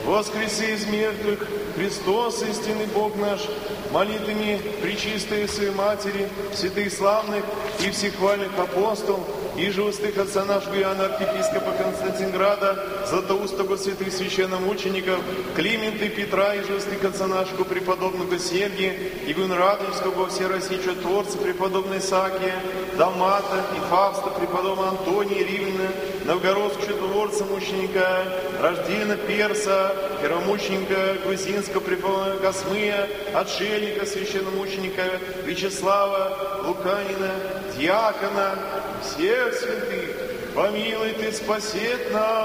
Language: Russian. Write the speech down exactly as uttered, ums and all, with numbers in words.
воскреси из мертвых, Христос, истинный Бог наш, молитвами Пречистой Своей Матери, святых славных и всехвальных апостол, и живостых отца нашего Иоанна, архиепископа Константинграда, златоустого святых священномучеников, Климента и Петра, и живостых отца нашего преподобного Сергия, и Гунрадовского всероссийского чудотворца, преподобного Исаакия, Далмата и Фавста, преподобного Антония Ривна, новгородского чудотворца, мученика Рождена Перса, первомученика Грузинского, преподобного Космыя, отшельника, священномученика Вячеслава Луканина, диакона, всех святых, помилуй Ты, спасет нас.